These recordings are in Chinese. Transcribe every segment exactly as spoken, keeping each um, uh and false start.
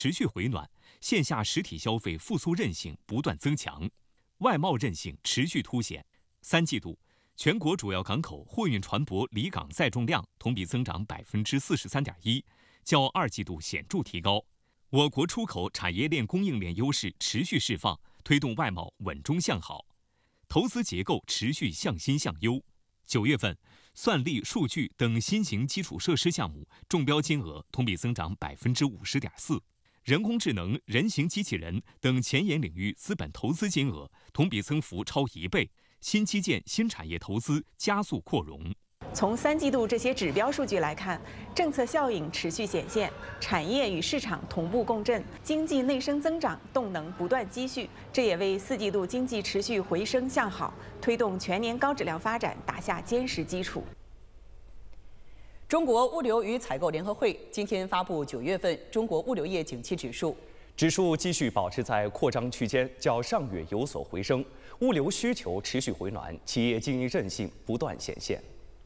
持续回暖，线下实体消费复苏韧性不断增强，外贸韧性持续凸显。三季度，全国主要港口货运船舶离港载重量同比增长百分之四十三点一，较二季度显著提高。我国出口产业链供应链优势持续释放，推动外贸稳中向好，投资结构持续向新向优。九月份，算力、数据等新型基础设施项目中标金额同比增长百分之五十点四，人工智能、人形机器人等前沿领域资本投资金额同比增幅超一倍，新基建、新产业投资加速扩容。 从三季度这些指标数据来看，政策效应持续显现，产业与市场同步共振，经济内生增长动能不断积蓄，这也为四季度经济持续回升向好，推动全年高质量发展打下坚实基础。 中国物流与采购联合会今天发布九月份中国物流业景气指数， 指数继续保持在扩张区间，较上月有所回升，物流需求持续回暖，企业经营韧性不断显现。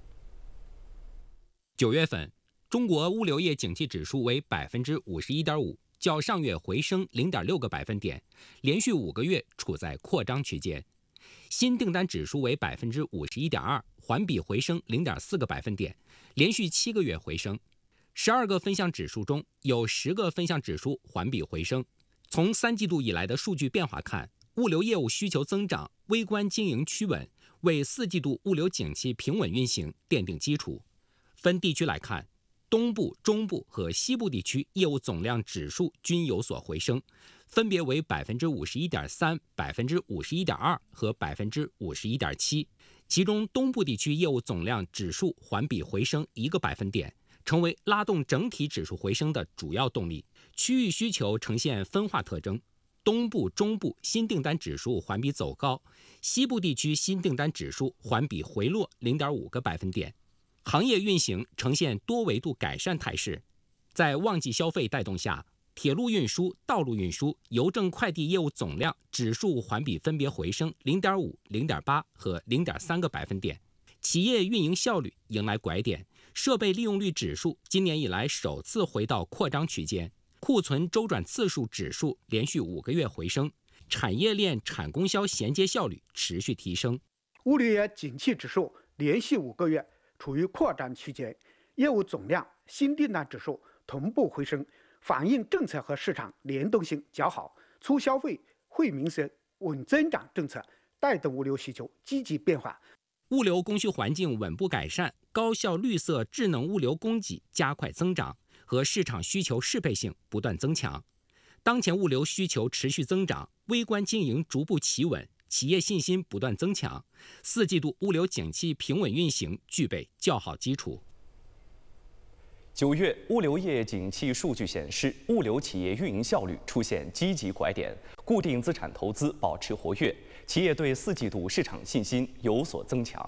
九月份，中国物流业景气指数为百分之五十一点五，较上月回升零点六个百分点，连续五个月处在扩张区间。新订单指数为百分之五十一点二，环比回升零点四个百分点，连续七个月回升。十二个分项指数中有十个分项指数环比回升。从三季度以来的数据变化看，物流业务需求增长，微观经营趋稳，为四季度物流景气平稳运行奠定基础。分地区来看，东部、中部和西部地区业务总量指数均有所回升，分别为百分之五十一点三、百分之五十一点二和百分之五十一点七。其中，东部地区业务总量指数环比回升一个百分点，成为拉动整体指数回升的主要动力。区域需求呈现分化特征，东部、中部新订单指数环比走高，西部地区新订单指数环比回落零点五个百分点。行业运行呈现多维度改善态势，在旺季消费带动下，铁路运输、道路运输、邮政快递业务总量指数环比分别回升零点五、零点八和零点三个百分点。企业运营效率迎来拐点，设备利用率指数今年以来首次回到扩张区间，库存周转次数指数连续五个月回升，产业链产供销衔接效率持续提升。 物流业景气指数连续五个月处于扩张区间，业务总量、新订单指数同步回升，反映政策和市场联动性较好，促消费、惠民生、稳增长政策带动物流需求积极变化。 物流供需环境稳步改善，高效绿色智能物流供给加快增长，和市场需求适配性不断增强。当前物流需求持续增长，微观经营逐步企稳，企业信心不断增强，四季度物流景气平稳运行具备较好基础。 九月物流业景气数据显示，物流企业运营效率出现积极拐点，固定资产投资保持活跃，企业对四季度市场信心有所增强。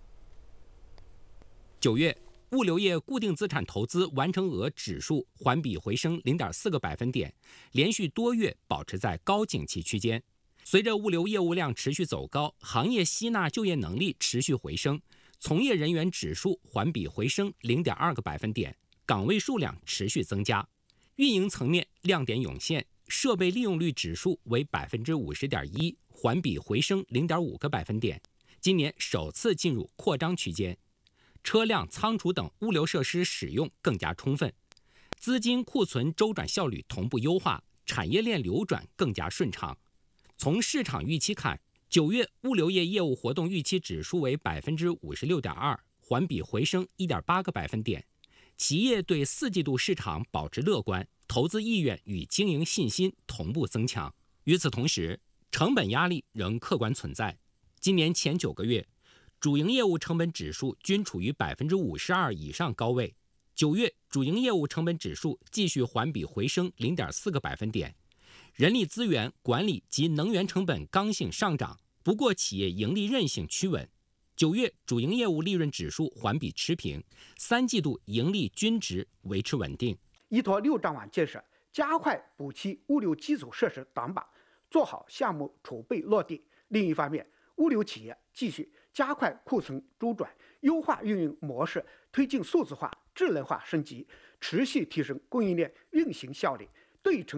九月，物流业固定资产投资完成额指数环比回升零点四个百分点，连续多月保持在高景气区间。随着物流业务量持续走高，行业吸纳就业能力持续回升，从业人员指数环比回升零点二个百分点，岗位数量持续增加。运营层面亮点涌现，设备利用率指数为百分之五十点一，环比回升零点五个百分点，今年首次进入扩张区间。车辆、仓储等物流设施使用更加充分，资金库存周转效率同步优化，产业链流转更加顺畅。从市场预期看，九月物流业业务活动预期指数为百分之五十六点二，环比回升一点八个百分点。企业对四季度市场保持乐观，投资意愿与经营信心同步增强。与此同时，成本压力仍客观存在。今年前九个月，主营业务成本指数均处于百分之五十二以上高位。九月主营业务成本指数继续环比回升零点四个百分点。人力资源管理及能源成本刚性上涨，不过企业盈利韧性趋稳。九月主营业务利润指数环比持平，三季度盈利均值维持稳定。 依托六兆万建设，加快补齐物流基础设施短板，做好项目储备落地。另一方面，物流企业继续加快库存周转，优化运营模式，推进数字化、智能化升级，持续提升供应链运行效率，对称